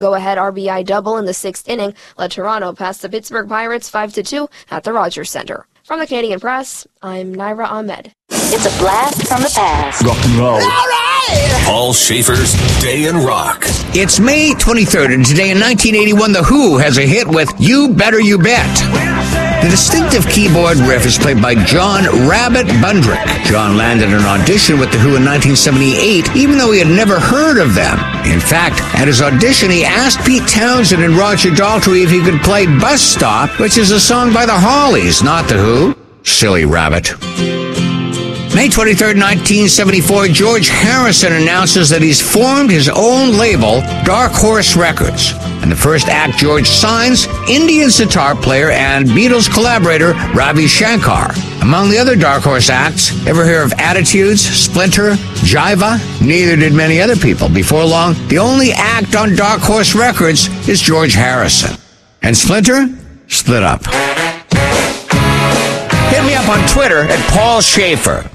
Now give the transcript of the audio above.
Go-ahead RBI double in the 6th inning led Toronto past the Pittsburgh Pirates 5-2 at the Rogers Center. From the Canadian Press, I'm Naira Ahmed. It's a blast from the past. Rock and roll. All right! Paul Schaefer's Day in Rock. It's May 23rd, and today in 1981, The Who has a hit with You Better You Bet. The distinctive keyboard riff is played by John Rabbit Bundrick. John landed an audition with The Who in 1978, even though he had never heard of them. In fact, at his audition, he asked Pete Townsend and Roger Daltrey if he could play Bus Stop, which is a song by the Hollies, not The Who. Silly rabbit. May 23rd, 1974, George Harrison announces that he's formed his own label, Dark Horse Records. And the first act George signs, Indian sitar player and Beatles collaborator Ravi Shankar. Among the other Dark Horse acts, ever hear of Attitudes, Splinter, Jiva? Neither did many other people. Before long, the only act on Dark Horse Records is George Harrison. And Splinter split up. Hit me up on Twitter at Paul Schaefer.